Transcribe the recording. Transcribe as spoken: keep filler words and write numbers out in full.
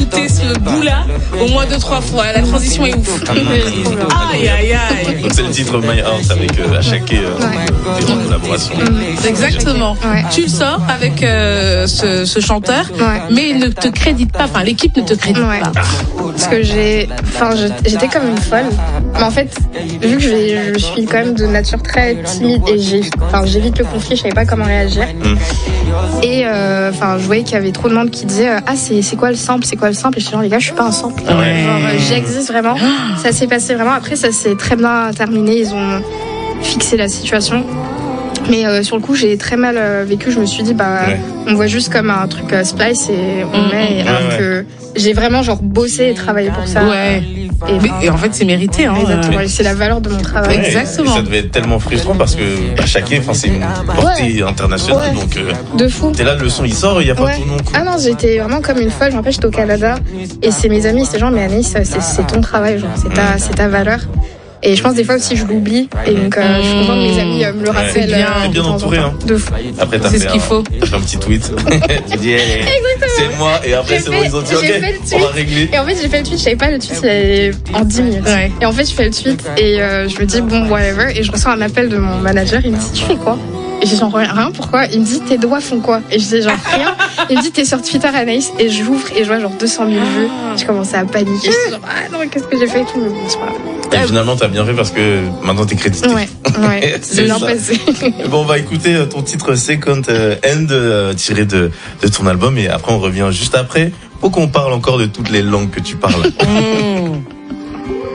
écouté ce bout-là au moins deux, trois fois. La transition est ouf. Aïe, aïe, aïe. Donc c'est le titre My Heart avec euh, Achaké euh, ouais. en collaboration. Mmh. Exactement. Ouais. Tu le sors avec euh, ce, ce chanteur, ouais. mais il ne te crédite pas. Enfin, l'équipe ne te crédite ouais. pas. Parce que j'ai, enfin, j'étais comme une folle. Mais en fait, vu que je, je suis quand même de nature très timide et j'ai, enfin, j'évite le conflit, je savais pas comment réagir. Mmh. Et euh, enfin, je voyais qu'il y avait trop de monde qui disait ah c'est c'est quoi le sample, c'est quoi le sample. Et je suis genre les gars, je suis pas un sample. Ouais. Genre j'existe vraiment. Ça s'est passé vraiment. Après, ça s'est très bien terminé. Ils ont fixé la situation. Mais euh, sur le coup, j'ai très mal euh, vécu. Je me suis dit, bah, ouais. on voit juste comme un truc euh, splice et on mmh, met. Et, ouais, alors ouais. que j'ai vraiment genre bossé et travaillé pour ça. Ouais. Et, bah, et en fait, c'est mérité. Hein, exactement. Euh... C'est la valeur de mon travail. Ouais, exactement. Et ça devait être tellement frustrant parce que bah, Achaké, enfin, c'est une portée ouais. internationale. Ouais. Donc, euh, de fou. T'es là, le son il sort, il y a pas ouais. ton nom. Quoi. Ah non, j'étais vraiment comme une folle. Je me rappelle, j'étais au Canada et c'est mes amis, c'est genre, mais Anaïs, c'est, c'est ton travail, genre, c'est ta, c'est ta valeur. Et je pense des fois aussi je l'oublie et donc euh, je suis contente que mes amis euh, me le rappellent. Ouais, bien, euh, bien entouré hein. De fou. Après t'as c'est fait ce qu'il un, faut. un petit tweet. Tu dis hey, c'est moi et après j'ai c'est fait, bon ils ont dit ok on va régler. Et en fait j'ai fait le tweet, je savais pas le tweet il est en dix minutes. Ouais. Et en fait je fais le tweet et euh, je me dis bon whatever et je reçois un appel de mon manager, il me dit tu fais quoi? Et j'ai genre rien, pourquoi? Il me dit tes doigts font quoi? Et je dis genre rien. Il me dit t'es sur Twitter Anaïs et j'ouvre et je vois genre deux cent mille vues. Je commence à paniquer. Je suis genre ah non qu'est-ce que j'ai fait et tout. Et finalement t'as bien fait parce que maintenant t'es crédité. Ouais, ouais c'est bien passé. Bon on va écouter ton titre Second End euh, tiré de, de ton album et après on revient juste après pour qu'on parle encore de toutes les langues que tu parles. Mmh.